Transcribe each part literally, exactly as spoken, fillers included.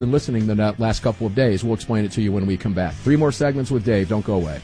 been listening the last couple of days. We'll explain it to you when we come back. Three more segments with Dave. Don't go away.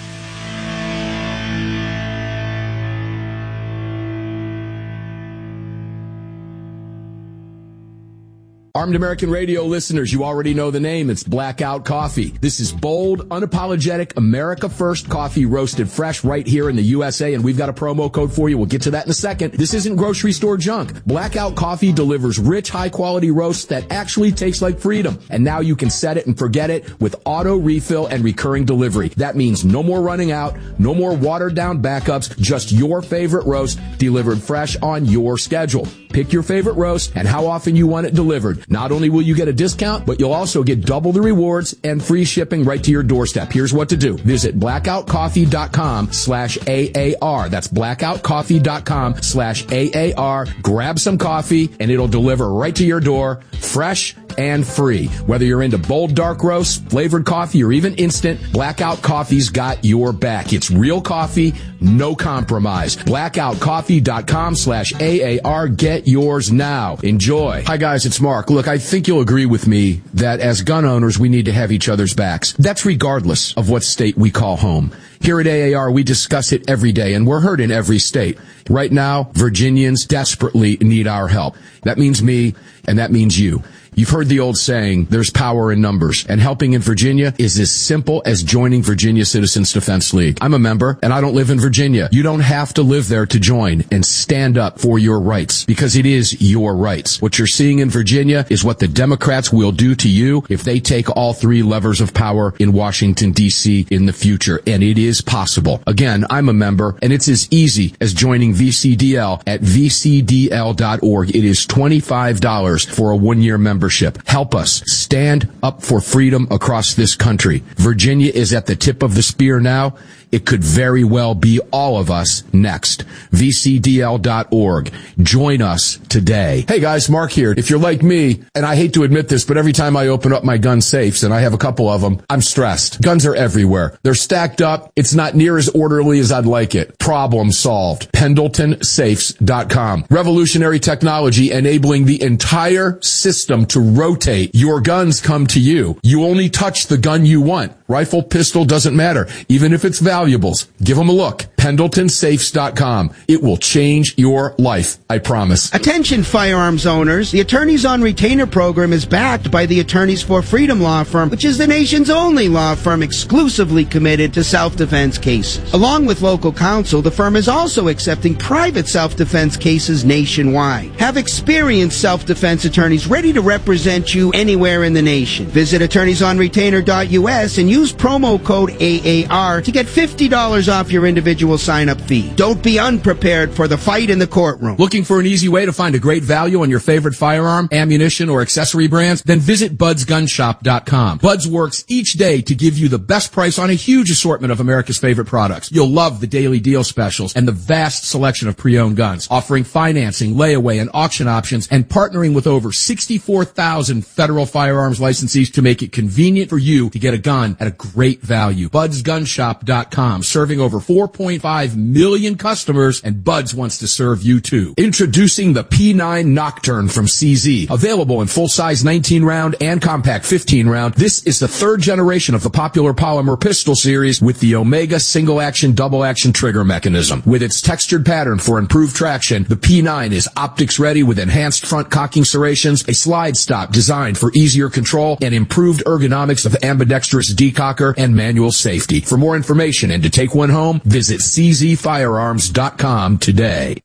Armed American Radio listeners, you already know the name. It's Blackout Coffee. This is bold, unapologetic, America First coffee roasted fresh right here in the U S A, and we've got a promo code for you. We'll get to that in a second. This isn't grocery store junk. Blackout Coffee delivers rich, high-quality roasts that actually taste like freedom. And now you can set it and forget it with auto refill and recurring delivery. That means no more running out, no more watered-down backups, just your favorite roast delivered fresh on your schedule. Pick your favorite roast and how often you want it delivered. Not only will you get a discount, but you'll also get double the rewards and free shipping right to your doorstep. Here's what to do. Visit blackoutcoffee.com slash AAR. That's blackoutcoffee.com slash AAR. Grab some coffee and it'll deliver right to your door, fresh and free. Whether you're into bold dark roasts, flavored coffee, or even instant, Blackout Coffee's got your back. It's real coffee, no compromise. blackoutcoffee.com slash AAR. Get yours now. Enjoy. Hi guys, it's Mark. Look, I think you'll agree with me that as gun owners, we need to have each other's backs. That's regardless of what state we call home. Here at A A R, we discuss it every day, and we're heard in every state. Right now, Virginians desperately need our help. That means me, and that means you. You've heard the old saying, there's power in numbers, and helping in Virginia is as simple as joining Virginia Citizens Defense League. I'm a member, and I don't live in Virginia. You don't have to live there to join and stand up for your rights, because it is your rights. What you're seeing in Virginia is what the Democrats will do to you if they take all three levers of power in Washington, D C in the future, and it is possible. Again, I'm a member, and it's as easy as joining V C D L at v c d l dot org. It is twenty-five dollars for a one-year membership. Help us stand up for freedom across this country. Virginia is at the tip of the spear now. It could very well be all of us next. v c d l dot org. Join us today. Hey guys, Mark here. If you're like me, and I hate to admit this, but every time I open up my gun safes, and I have a couple of them, I'm stressed. Guns are everywhere. They're stacked up. It's not near as orderly as I'd like it. Problem solved. pendleton safes dot com. Revolutionary technology enabling the entire system to rotate. Your guns come to you. You only touch the gun you want. Rifle, pistol, doesn't matter. Even if it's valuables, give them a look. pendleton safes dot com. It will change your life, I promise. Attention firearms owners. The Attorneys on Retainer program is backed by the Attorneys for Freedom law firm, which is the nation's only law firm exclusively committed to self-defense cases. Along with local counsel, the firm is also accepting private self-defense cases nationwide. Have experienced self-defense attorneys ready to represent you anywhere in the nation. Visit attorneys on retainer dot u s and use promo code A A R to get fifty dollars off your individual sign-up fee. Don't be unprepared for the fight in the courtroom. Looking for an easy way to find a great value on your favorite firearm, ammunition, or accessory brands? Then visit buds gun shop dot com. Buds works each day to give you the best price on a huge assortment of America's favorite products. You'll love the daily deal specials and the vast selection of pre-owned guns, offering financing, layaway, and auction options, and partnering with over sixty-four thousand federal firearms licensees to make it convenient for you to get a gun at a great value. buds gun shop dot com, serving over four point five million customers, and Buds wants to serve you too. Introducing the P nine Nocturne from C Z. Available in full-size nineteen round and compact fifteen round, this is the third generation of the popular polymer pistol series with the Omega single-action, double-action trigger mechanism. With its textured pattern for improved traction, the P nine is optics-ready with enhanced front cocking serrations, a slide stop designed for easier control, and improved ergonomics of ambidextrous decocker and manual safety. For more information and to take one home, visit c z firearms dot com today.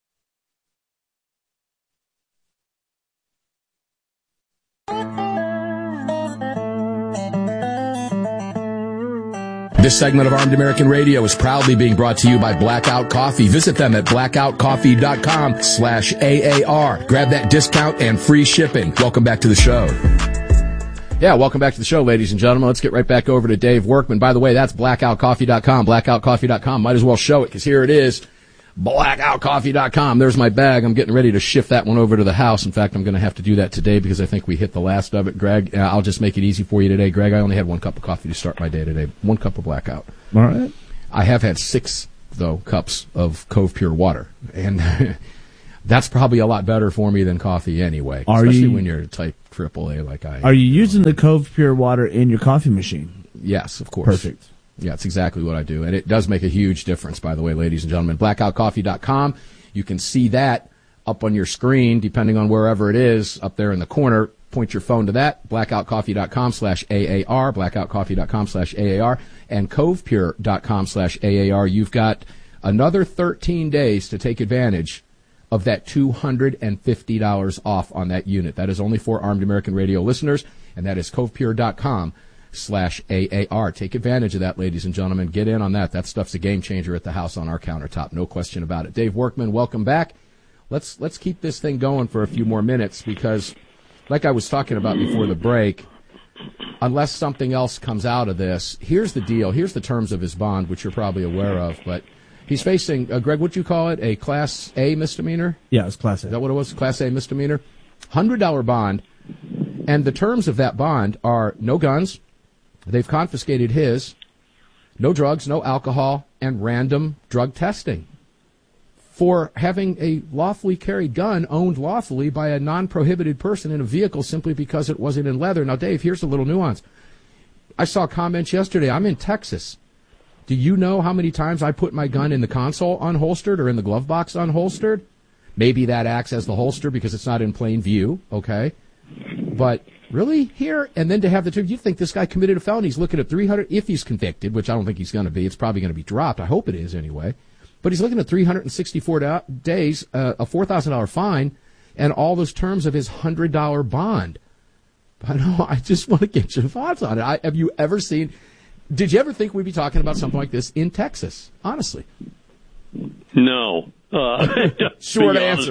This segment of Armed American Radio is proudly being brought to you by Blackout Coffee. Visit them at blackout coffee dot com slash A A R. Grab that discount and free shipping. Welcome back to the show. Yeah, welcome back to the show, ladies and gentlemen. Let's get right back over to Dave Workman. By the way, that's blackout coffee dot com, blackout coffee dot com. Might as well show it, because here it is, blackout coffee dot com. There's my bag. I'm getting ready to shift that one over to the house. In fact, I'm going to have to do that today because I think we hit the last of it. Greg, uh, I'll just make it easy for you today. Greg, I only had one cup of coffee to start my day today. One cup of Blackout. All right. I have had six, though, cups of Cove Pure water. And That's probably a lot better for me than coffee anyway, are especially you, when you're type triple A like I am. Are you using the Cove Pure water in your coffee machine? Yes, of course. Perfect. Yeah, it's exactly what I do. And it does make a huge difference, by the way, ladies and gentlemen. blackout coffee dot com. You can see that up on your screen, depending on wherever it is, up there in the corner. Point your phone to that, blackout coffee dot com slash A A R, blackout coffee dot com slash A A R, and cove pure dot com slash A A R. You've got another thirteen days to take advantage of that two hundred fifty dollars off on that unit. That is only for Armed American Radio listeners, and that is cove pure dot com slash A A R. Take advantage of that, ladies and gentlemen. Get in on that. That stuff's a game changer at the house on our countertop. No question about it. Dave Workman, welcome back. Let's let's keep this thing going for a few more minutes because, like I was talking about before the break, unless something else comes out of this, here's the deal. Here's the terms of his bond, which you're probably aware of, but he's facing, uh, Greg, what'd you call it? A Class A misdemeanor? Yeah, it's Class A. Is that what it was? Class A misdemeanor? one hundred dollars bond. And the terms of that bond are no guns. They've confiscated his. No drugs, no alcohol, and random drug testing for having a lawfully carried gun owned lawfully by a non-prohibited person in a vehicle simply because it wasn't in leather. Now, Dave, here's a little nuance. I saw comments yesterday. I'm in Texas. Do you know how many times I put my gun in the console unholstered or in the glove box unholstered? Maybe that acts as the holster because it's not in plain view, okay? But really, here, and then to have the two, you think this guy committed a felony. He's looking at three hundred, if he's convicted, which I don't think he's going to be. It's probably going to be dropped. I hope it is anyway. But he's looking at three hundred sixty-four da- days, uh, a four thousand dollars fine, and all those terms of his one hundred dollars bond. I know, I just want to get your thoughts on it. I, have you ever seen... Did you ever think we'd be talking about something like this in Texas? Honestly. No. Uh, Short answer.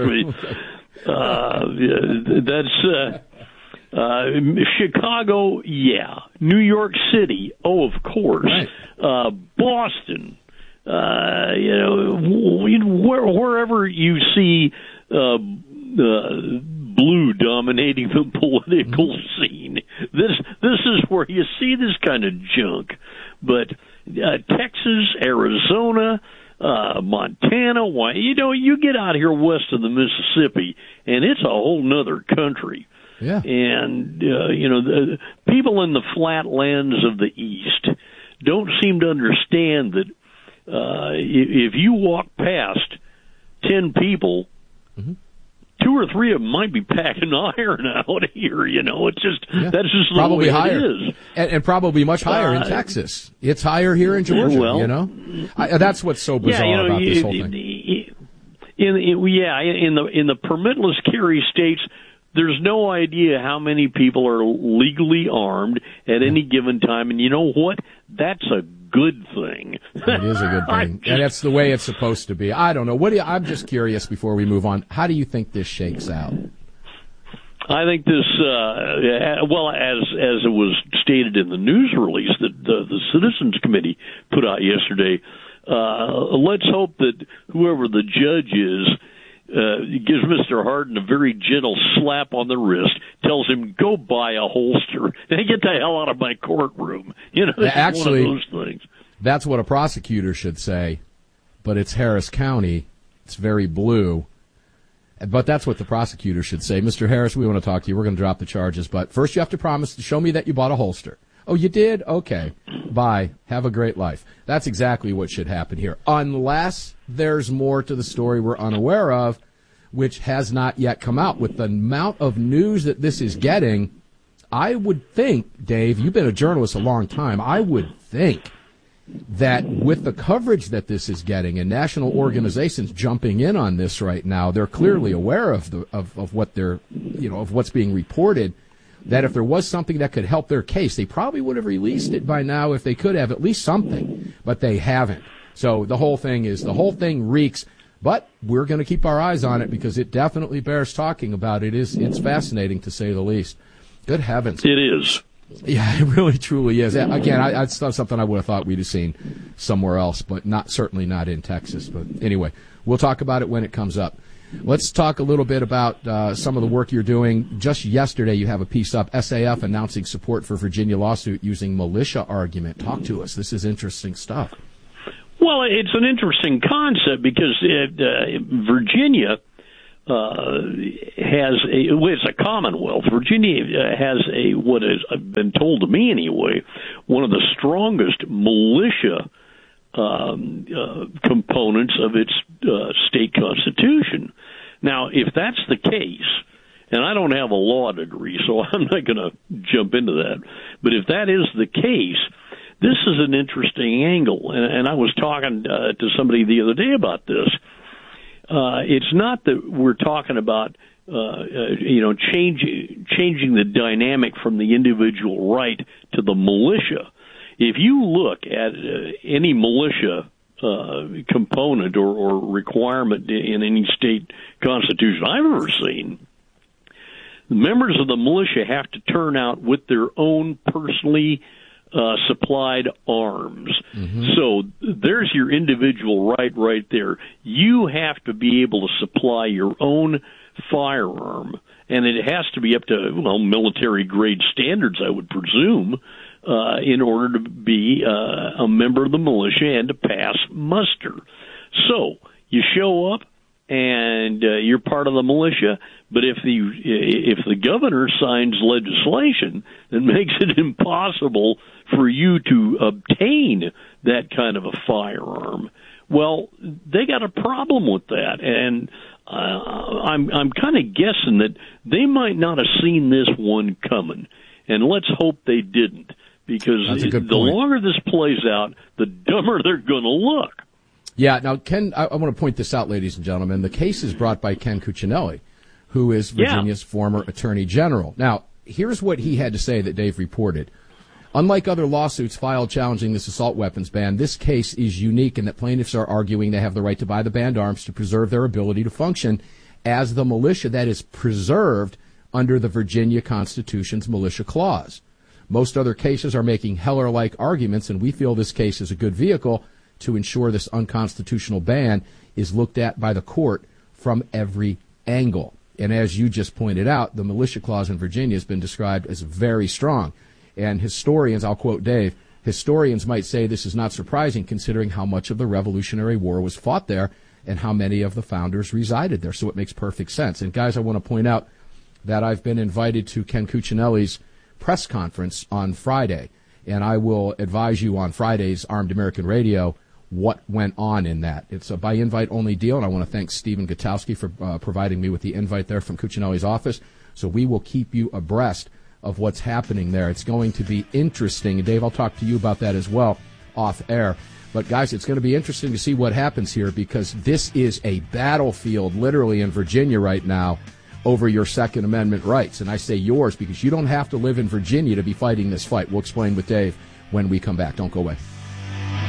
uh, that's uh, uh, Chicago. Yeah. New York City. Oh, of course. Right. Uh, Boston. Uh, you know, where, wherever you see uh, uh, blue dominating the political scene, this this is where you see this kind of junk. But uh, Texas, Arizona, uh, Montana, why you know you get out here west of the Mississippi, and it's a whole nother country. Yeah. And uh, you know the people in the flatlands of the East don't seem to understand that. Uh, if you walk past ten people, mm-hmm. two or three of them might be packing iron out here. You know, it's just yeah. that's just the probably way higher. it is, and, and probably much higher uh, in Texas. It's higher here in Georgia. Well, you know, I, that's what's so bizarre yeah, you know, about this it, whole it, thing. It, in, in, yeah, in the in the permitless carry states, there's no idea how many people are legally armed at any given time, and you know what? That's a good thing. It is a good thing, just, and that's the way it's supposed to be. I don't know. What do you, I'm just curious before we move on. How do you think this shakes out? I think this, uh, well, as as it was stated in the news release that the, the Citizens Committee put out yesterday, uh, let's hope that whoever the judge is uh, gives Mister Hardin a very gentle slap on the wrist, tells him, go buy a holster and get the hell out of my courtroom. You know, it's Actually, one of those things. That's what a prosecutor should say, but it's Harris County. It's very blue. But that's what the prosecutor should say. Mister Harris, we want to talk to you. We're going to drop the charges, but first you have to promise to show me that you bought a holster. Oh, you did? Okay. Bye. Have a great life. That's exactly what should happen here. Unless there's more to the story we're unaware of, which has not yet come out. With the amount of news that this is getting, I would think, Dave, you've been a journalist a long time, I would think that with the coverage that this is getting and national organizations jumping in on this right now, they're clearly aware of the of, of what they're, you know, of what's being reported, that if there was something that could help their case, they probably would have released it by now if they could have at least something, but they haven't. So the whole thing is, the whole thing reeks, but we're going to keep our eyes on it because it definitely bears talking about. It is, it's fascinating to say the least. Good heavens. It is. Yeah, it really truly is. Again, I, that's something I would have thought we'd have seen somewhere else, but not certainly not in Texas. But anyway, we'll talk about it when it comes up. Let's talk a little bit about uh, some of the work you're doing. Just yesterday, you have a piece up, S A F announcing support for Virginia lawsuit using militia argument. Talk to us. This is interesting stuff. Well, it's an interesting concept because it, uh, Virginia uh, has a, well, it's a commonwealth. Virginia has a, what has been told to me anyway, one of the strongest militia um, uh, components of its uh, state constitution. Now, if that's the case, and I don't have a law degree, so I'm not going to jump into that, but if that is the case, this is an interesting angle, and, and I was talking uh, to somebody the other day about this. Uh, it's not that we're talking about, uh, uh, you know, changing changing the dynamic from the individual right to the militia. If you look at uh, any militia uh, component or, or requirement in any state constitution I've ever seen, the members of the militia have to turn out with their own personally Uh, supplied arms. Mm-hmm. So there's your individual right right there. You have to be able to supply your own firearm, and it has to be up to, well, military-grade standards, I would presume, uh, in order to be uh, a member of the militia and to pass muster. So you show up, and uh, you're part of the militia, but if the if the governor signs legislation that makes it impossible for you to obtain that kind of a firearm, well, they got a problem with that, and uh, I'm I'm kind of guessing that they might not have seen this one coming, and let's hope they didn't, because it, the longer this plays out, the dumber they're going to look. Yeah, now, Ken, I, I want to point this out, ladies and gentlemen. The case is brought by Ken Cuccinelli, who is Virginia's yeah. former attorney general. Now, here's what he had to say that Dave reported. Unlike other lawsuits filed challenging this assault weapons ban, this case is unique in that plaintiffs are arguing they have the right to buy the banned arms to preserve their ability to function as the militia that is preserved under the Virginia Constitution's militia clause. Most other cases are making Heller-like arguments, and we feel this case is a good vehicle to ensure this unconstitutional ban is looked at by the court from every angle. And as you just pointed out, the militia clause in Virginia has been described as very strong. And historians, I'll quote Dave, historians might say this is not surprising considering how much of the Revolutionary War was fought there and how many of the founders resided there. So it makes perfect sense. And guys, I want to point out that I've been invited to Ken Cuccinelli's press conference on Friday. And I will advise you on Friday's Armed American Radio what went on in that. It's a by-invite-only deal, and I want to thank Stephen Gutowski for uh, providing me with the invite there from Cuccinelli's office. So we will keep you abreast of what's happening there. It's going to be interesting. And Dave, I'll talk to you about that as well off air. But, guys, it's going to be interesting to see what happens here, because this is a battlefield literally in Virginia right now over your Second Amendment rights. And I say yours because you don't have to live in Virginia to be fighting this fight. We'll explain with Dave when we come back. Don't go away.